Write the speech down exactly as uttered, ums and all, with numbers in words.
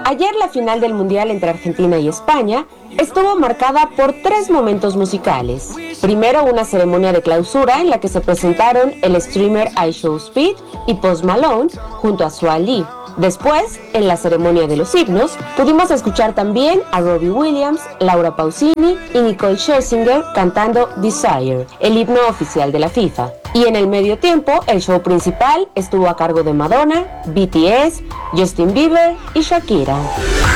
Ayer la final del Mundial entre Argentina y España estuvo marcada por tres momentos musicales. Primero, una ceremonia de clausura en la que se presentaron el streamer iShowSpeed y Post Malone junto a Swae Lee. Después, en la ceremonia de los himnos, pudimos escuchar también a Robbie Williams, Laura Pausini y Nicole Scherzinger cantando Desire, el himno oficial de la FIFA. Y en el medio tiempo, el show principal estuvo a cargo de Madonna, B T S, Justin Bieber y Shakira.